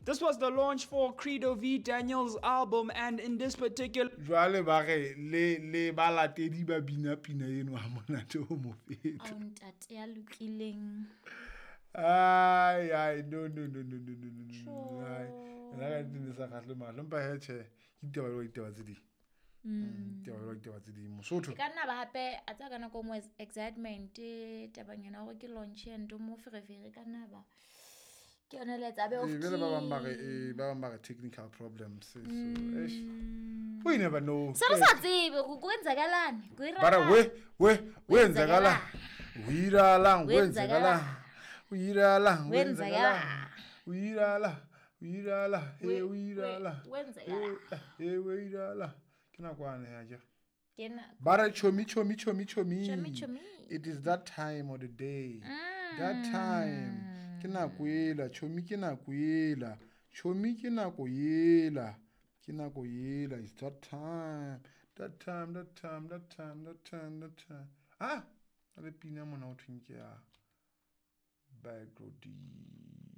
This was the launch for Credo V Daniel's album, and in this particular jwale ba re le ba latedi ba bina pina eno ha monate o mo feta Ao ntate ya lokileng. ai no Sure. ai nna ka dine sa kgahle mahlo mpa he che ditaba tse ding ditaba tse ding Mosotho Ka nna ba hape a tsa ka nako mo excitement tabanyana gore ke launch ya ndo mo ferefere ka nna ba ke yona le tsabe of vele ba bang ba re technical problems so we never know sa re sa tsebe go kwenzakalani bara we wenzakala uyirala wenzakala uyirala Wenzakala. uyirala he uyirala wenzakala. he uyirala kina kwane ya ja Kena bara chomi Chomi. it is that time of the day that time kina kwela chomi kina kwela chomi kina koyela it's that time ah ale pina mona o thwinke ya background